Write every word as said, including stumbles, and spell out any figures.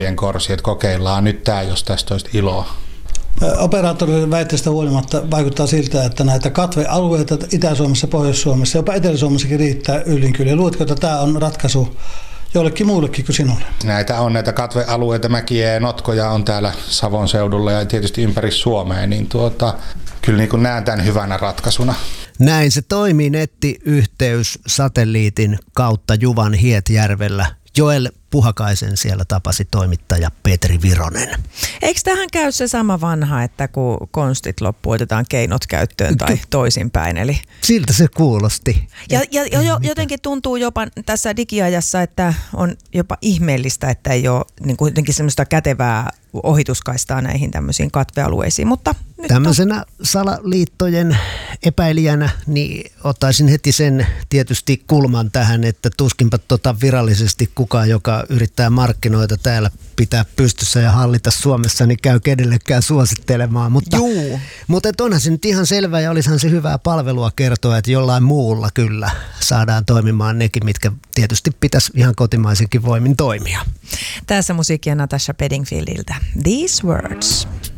korsi, että kokeillaan nyt tämä, jos tästä olisi iloa. Operaattorin väitteestä huolimatta vaikuttaa siltä, että näitä katvealueita Itä-Suomessa, Pohjois-Suomessa, jopa Etelä-Suomessakin riittää Yllinkylään. Luuletko, että tämä on ratkaisu jollekin muullekin kuin sinulle? Näitä on näitä katvealueita, mäkiä ja notkoja on täällä Savon seudulla ja tietysti ympäri Suomea, niin tuota, kyllä niin kuin näen tämän hyvänä ratkaisuna. Näin se toimii nettiyhteys satelliitin kautta Juvan Hietjärvellä. Joel Puhakaisen siellä tapasi toimittaja Petri Vironen. Eikö tähän käy se sama vanha, että kun konstit loppuu, otetaan keinot käyttöön tai toisinpäin? Eli... Siltä se kuulosti. Ja, ja, ja jotenkin tuntuu jopa tässä digiajassa, että on jopa ihmeellistä, että ei ole niin kuin jotenkin semmoista kätevää ohituskaistaa näihin tämmöisiin katvealueisiin, mutta nyt tämmöisenä on... salaliittojen epäilijänä niin ottaisin heti sen tietysti kulman tähän, että tuskinpa tota virallisesti kukaan, joka yrittää markkinoita täällä pitää pystyssä ja hallita Suomessa, niin käy kenellekään suosittelemaan. Mutta, mutta onhan se nyt ihan selvä ja olisihan se hyvää palvelua kertoa, että jollain muulla kyllä saadaan toimimaan nekin, mitkä tietysti pitäisi ihan kotimaisenkin voimin toimia. Tässä musiikkia Natasha Bedingfieldiltä. These Words.